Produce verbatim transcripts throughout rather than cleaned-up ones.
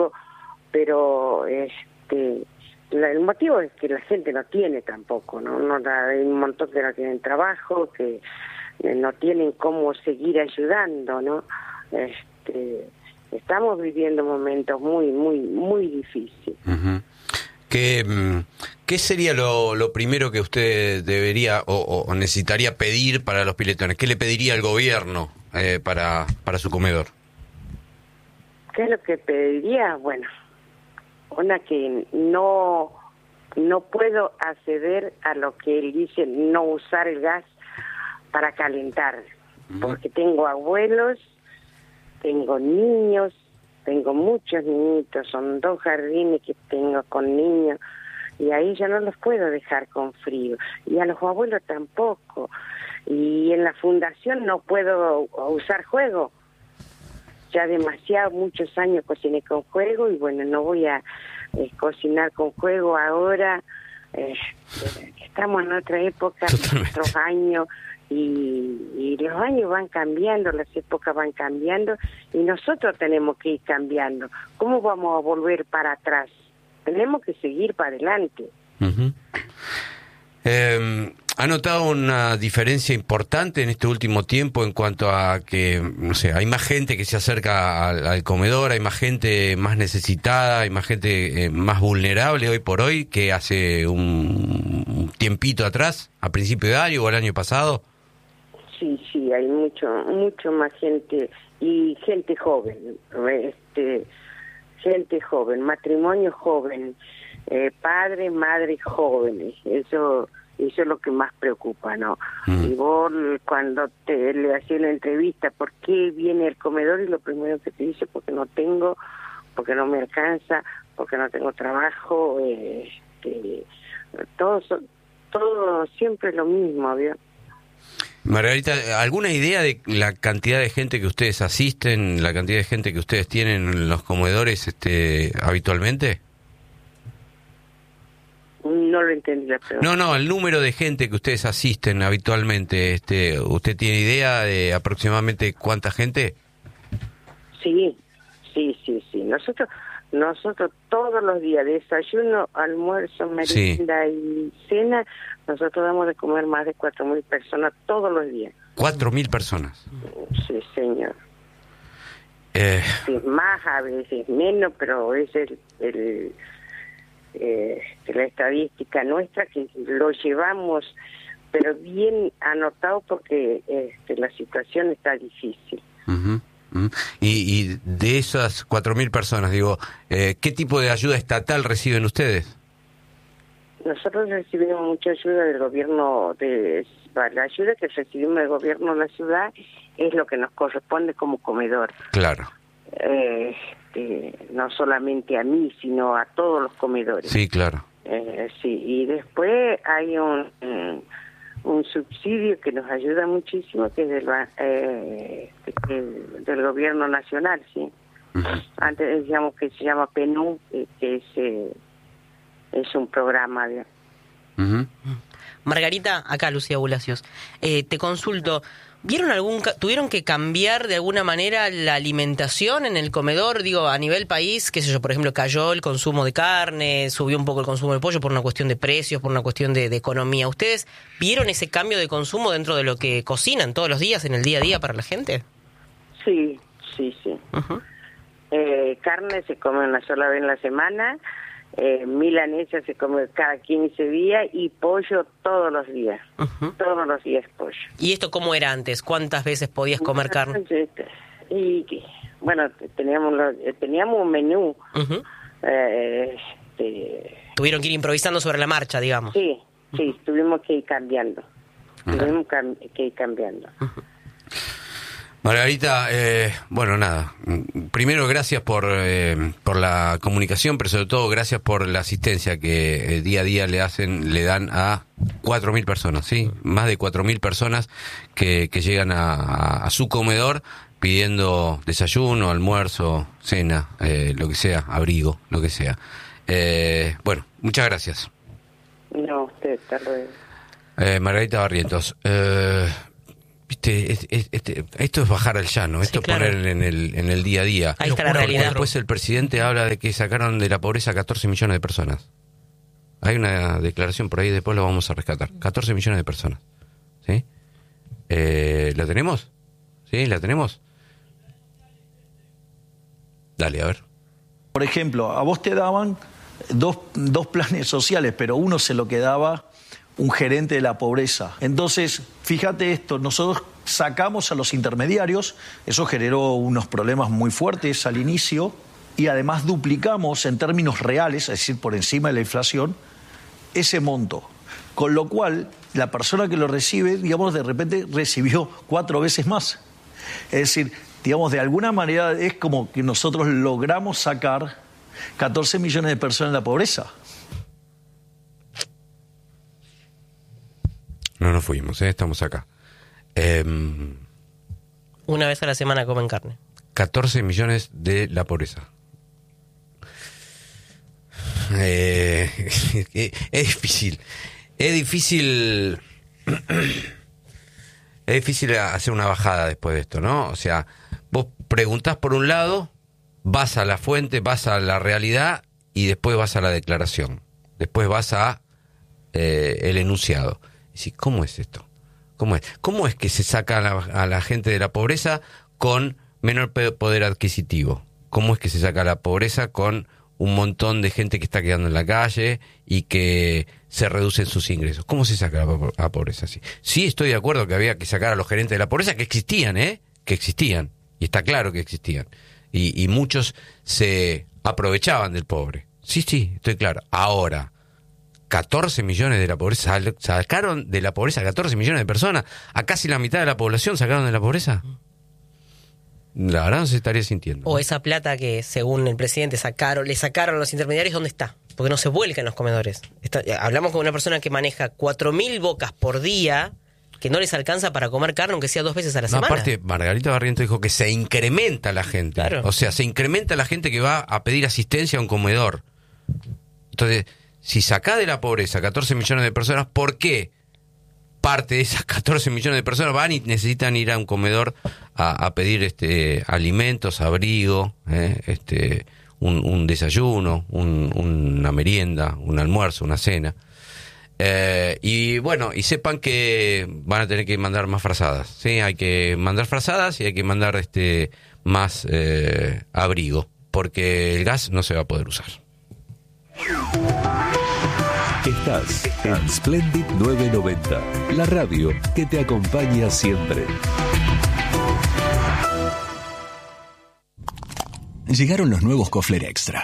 motivo, pero este la, el motivo es que la gente no tiene tampoco, ¿no? no hay un montón que no tienen trabajo, que eh, no tienen cómo seguir ayudando, ¿no? Este, estamos viviendo momentos muy, muy, muy difíciles. Uh-huh. ¿Qué, ¿Qué sería lo, lo primero que usted debería o, o necesitaría pedir para los piletones? ¿Qué le pediría al gobierno eh, para, para su comedor? ¿Qué es lo que pediría? Bueno, una que no no puedo acceder a lo que él dice, no usar el gas para calentar, uh-huh. porque tengo abuelos, tengo niños, tengo muchos niñitos, son dos jardines que tengo con niños, y ahí ya no los puedo dejar con frío, y a los abuelos tampoco, y en la fundación no puedo usar juego. Ya demasiado, muchos años cociné con juego, y bueno, no voy a eh, cocinar con juego ahora. Eh, eh, estamos en otra época, otros años, y, y los años van cambiando, las épocas van cambiando, y nosotros tenemos que ir cambiando. ¿Cómo vamos a volver para atrás? Tenemos que seguir para adelante. Uh-huh. Eh, ¿Ha notado una diferencia importante en este último tiempo en cuanto a que, no sé, hay más gente que se acerca al, al comedor, hay más gente más necesitada, hay más gente eh, más vulnerable hoy por hoy que hace un, un tiempito atrás, a principio de año o el año pasado? Sí, sí, hay mucho, mucho más gente, y gente joven, este, gente joven, matrimonio joven, eh, padre, madre jóvenes, eso... Eso es lo que más preocupa, ¿no? Mm. Y vos, cuando te le hacía la entrevista, ¿por qué viene el comedor? Y lo primero que te dice, porque no tengo, porque no me alcanza, porque no tengo trabajo, este, todo, todo siempre lo mismo, ¿vio? Margarita, ¿alguna idea de la cantidad de gente que ustedes asisten, la cantidad de gente que ustedes tienen en los comedores este, habitualmente? No lo entendí la pregunta. No, no, el número de gente que ustedes asisten habitualmente, este, ¿usted tiene idea de aproximadamente cuánta gente? Sí, sí, sí, sí. Nosotros, nosotros todos los días, desayuno, almuerzo, merienda sí. y cena, nosotros damos de comer más de cuatro mil personas todos los días. ¿Cuatro mil personas? Sí, señor. Eh... Sí, más, a veces menos, pero es el... el Eh, la estadística nuestra, que lo llevamos pero bien anotado, porque este, la situación está difícil. Uh-huh, uh-huh. Y, y de esas cuatro mil personas, digo, eh, ¿qué tipo de ayuda estatal reciben ustedes? Nosotros recibimos mucha ayuda del gobierno, de la ayuda que recibimos del gobierno de la ciudad es lo que nos corresponde como comedor. Claro. Eh, Eh, no solamente a mí, sino a todos los comedores. Sí, claro. Eh, sí, y después hay un, un un subsidio que nos ayuda muchísimo, que es del, eh, que, del gobierno nacional, sí. Uh-huh. Antes decíamos que se llama P N U, eh, que es, eh, es un programa de... Uh-huh. Margarita, acá Lucía Bulacios, eh, te consulto, ¿vieron algún tuvieron que cambiar de alguna manera la alimentación en el comedor? Digo, a nivel país, qué sé yo, por ejemplo, cayó el consumo de carne, subió un poco el consumo de pollo por una cuestión de precios, por una cuestión de, de economía. ¿Ustedes vieron ese cambio de consumo dentro de lo que cocinan todos los días, en el día a día para la gente? Sí, sí, sí. Uh-huh. Eh, carne se come una sola vez en la semana. Eh, milanesa se come cada quince días y pollo todos los días. Uh-huh. Todos los días pollo. ¿Y esto cómo era antes? ¿Cuántas veces podías comer carne? Y bueno, teníamos lo, teníamos un menú. Uh-huh. eh, este... Tuvieron que ir improvisando sobre la marcha, digamos. Sí, sí, uh-huh. tuvimos que ir cambiando. Uh-huh. Tuvimos que ir cambiando. Uh-huh. Margarita, eh, bueno, nada, primero gracias por eh, por la comunicación, pero sobre todo gracias por la asistencia que eh, día a día le hacen, le dan a cuatro mil personas, ¿sí? Más de cuatro mil personas que, que llegan a, a, a su comedor pidiendo desayuno, almuerzo, cena, eh, lo que sea, abrigo, lo que sea. Eh, bueno, muchas gracias. No, usted, hasta luego. Eh, Margarita Barrientos, eh... Este, este, este, esto es bajar al llano, esto Sí, claro. es poner en el, en el día a día. Ahí está la realidad. Después el presidente habla de que sacaron de la pobreza catorce millones de personas. Hay una declaración por ahí, después lo vamos a rescatar. catorce millones de personas. ¿Sí? Eh, ¿La tenemos? ¿Sí? ¿La tenemos? Dale, a ver. Por ejemplo, a vos te daban dos, dos planes sociales, pero uno se lo quedaba un gerente de la pobreza. Entonces, fíjate esto, nosotros sacamos a los intermediarios, eso generó unos problemas muy fuertes al inicio, y además duplicamos en términos reales, es decir, por encima de la inflación, ese monto. Con lo cual, la persona que lo recibe, digamos, de repente recibió cuatro veces más. Es decir, digamos, de alguna manera es como que nosotros logramos sacar catorce millones de personas de la pobreza. No nos fuimos, ¿eh? Estamos acá. Eh, Una vez a la semana comen carne. catorce millones de la pobreza. Eh, es difícil. Es difícil. Es difícil hacer una bajada después de esto, ¿no? O sea, vos preguntás por un lado, vas a la fuente, vas a la realidad y después vas a la declaración. Después vas a eh, el enunciado. Y decís, ¿cómo es esto? ¿Cómo es? ¿Cómo es que se saca a la, a la gente de la pobreza con menor poder adquisitivo? ¿Cómo es que se saca a la pobreza con un montón de gente que está quedando en la calle y que se reducen sus ingresos? ¿Cómo se saca la, la pobreza así? Sí, estoy de acuerdo que había que sacar a los gerentes de la pobreza, que existían, ¿eh? Que existían. Y está claro que existían. Y, y muchos se aprovechaban del pobre. Sí, sí, estoy claro. Ahora, catorce millones de la pobreza, sacaron de la pobreza catorce millones de personas, a casi la mitad de la población sacaron de la pobreza. La verdad no se estaría sintiendo. O esa plata que, según el presidente, sacaron, le sacaron a los intermediarios, ¿dónde está? Porque no se vuelca en los comedores. Está, hablamos con una persona que maneja cuatro mil bocas por día, que no les alcanza para comer carne, aunque sea dos veces a la no, semana. Aparte, Margarita Barrientos dijo que se incrementa la gente. Claro. O sea, se incrementa la gente que va a pedir asistencia a un comedor. Entonces, si sacá de la pobreza catorce millones de personas, ¿por qué parte de esas catorce millones de personas van y necesitan ir a un comedor a, a pedir este alimentos, abrigo, eh, este un, un desayuno, un, una merienda, un almuerzo, una cena? Eh, y bueno, y sepan que van a tener que mandar más frazadas, ¿sí? Hay que mandar frazadas y hay que mandar este más eh, abrigo, porque el gas no se va a poder usar. Estás en Splendid novecientos noventa, la radio que te acompaña siempre. Llegaron los nuevos Kofler Extra.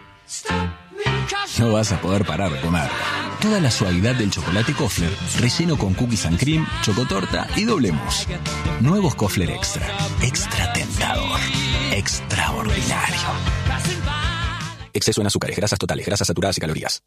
No vas a poder parar de comer. Toda la suavidad del chocolate Kofler, relleno con cookies and cream, chocotorta y doble mousse. Nuevos Kofler Extra. Extra tentador. Extraordinario. Exceso en azúcares, grasas totales, grasas saturadas y calorías.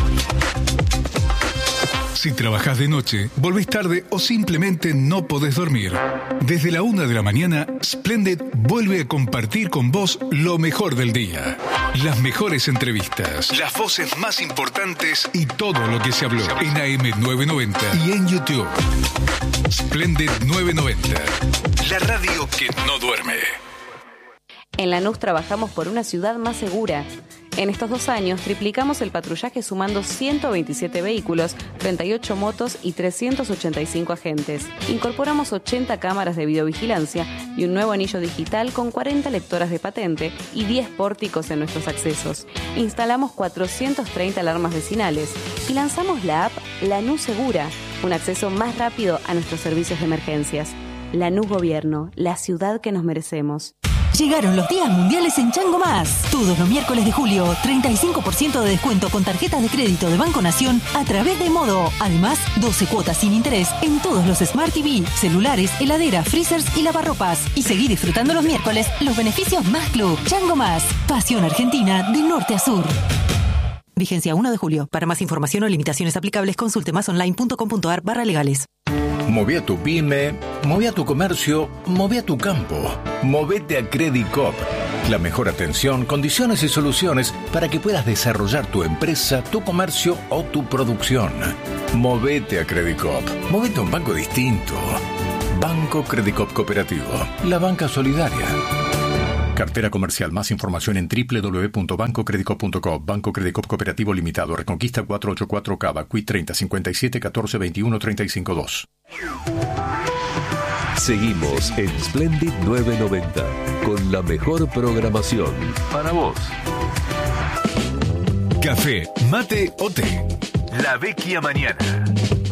Si trabajás de noche, volvés tarde o simplemente no podés dormir, desde la una de la mañana, Splendid vuelve a compartir con vos lo mejor del día. Las mejores entrevistas, las voces más importantes y todo lo que se habló en A M novecientos noventa y en YouTube. Splendid novecientos noventa, la radio que no duerme. En Lanús trabajamos por una ciudad más segura. En estos dos años triplicamos el patrullaje sumando ciento veintisiete vehículos, treinta y ocho motos y trescientos ochenta y cinco agentes. Incorporamos ochenta cámaras de videovigilancia y un nuevo anillo digital con cuarenta lectoras de patente y diez pórticos en nuestros accesos. Instalamos cuatrocientas treinta alarmas vecinales y lanzamos la app Lanús Segura, un acceso más rápido a nuestros servicios de emergencias. Lanús Gobierno, la ciudad que nos merecemos. Llegaron los días mundiales en Chango Más. Todos los miércoles de julio, treinta y cinco por ciento de descuento con tarjetas de crédito de Banco Nación a través de Modo. Además, doce cuotas sin interés en todos los Smart T V, celulares, heladeras, freezers y lavarropas. Y seguí disfrutando los miércoles los beneficios Más Club. Chango Más. Pasión argentina de norte a sur. Vigencia uno de julio. Para más información o limitaciones aplicables, consulte másonline.com.ar barra legales. Mové a tu pyme, mové a tu comercio, mové a tu campo. Movete a Credit Coop. La mejor atención, condiciones y soluciones para que puedas desarrollar tu empresa, tu comercio o tu producción. Movete a Credit Coop. Movete a un banco distinto. Banco Credicop Cooperativo, la banca solidaria. Cartera comercial. Más información en doble u doble u doble u punto banco credicop punto com. Banco Credicop Cooperativo Limitado. Reconquista cuatrocientos ochenta y cuatro Cava. Q I treinta cincuenta y siete catorce veintiuno treinta y cinco dos. Seguimos en Splendid novecientos noventa con la mejor programación para vos. Café, mate o té. La Vecchia Mañana.